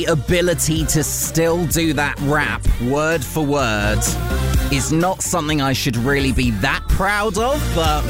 ability to still do that rap word for word is not something I should really be that proud of, but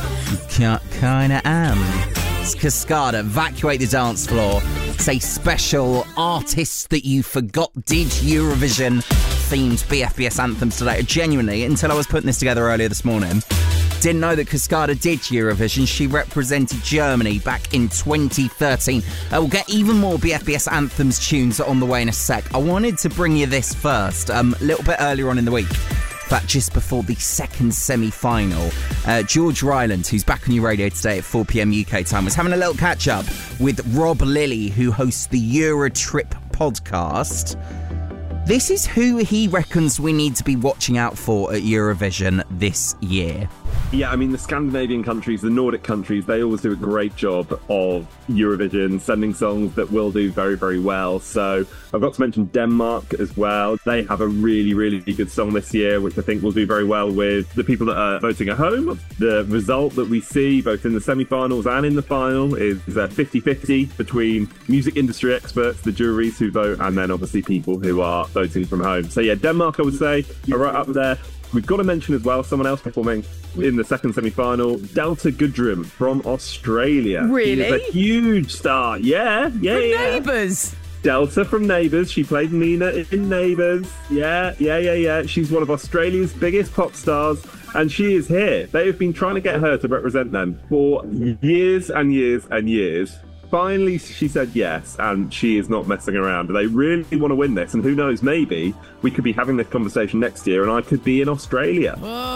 kinda am. It's Cascada, Evacuate the Dance Floor. It's a special artist that you forgot did Eurovision themed BFBS anthems today. Genuinely, until I was putting this together earlier this morning, didn't know that Cascada did Eurovision. She represented Germany back in 2013. We'll get even more BFBS anthems tunes on the way in a sec. I wanted to bring you this first, a little bit earlier on in the week. In fact, just before the second semi-final, George Ryland, who's back on your radio today at 4 p.m. UK time, was having a little catch-up with Rob Lilly, who hosts the Eurotrip podcast. This is who he reckons we need to be watching out for at Eurovision this year. Yeah, I mean, the Scandinavian countries, the Nordic countries, they always do a great job of Eurovision, sending songs that will do very, very well. So I've got to mention Denmark as well. They have a really, really good song this year, which I think will do very well with the people that are voting at home. The result that we see both in the semi-finals and in the final is 50-50 between music industry experts, the juries who vote, and then obviously people who are voting from home. So yeah, Denmark, I would say, are right up there. We've got to mention as well someone else performing in the second semi-final, Delta Goodrem from Australia. Really? She's a huge star. Yeah. From Neighbours. Delta from Neighbours. She played Nina in Neighbours. Yeah. She's one of Australia's biggest pop stars, and she is here. They have been trying to get her to represent them for years and years and years. Finally, she said yes, and she is not messing around. They really want to win this, and who knows, maybe we could be having this conversation next year, and I could be in Australia.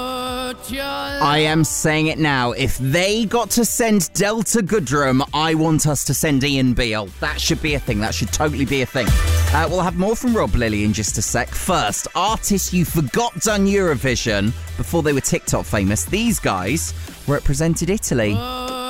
I am saying it now. If they got to send Delta Goodrem, I want us to send Ian Beale. That should be a thing. That should totally be a thing. We'll have more from Rob Lilly in just a sec. First, artists you forgot done Eurovision before they were TikTok famous. These guys represented Italy.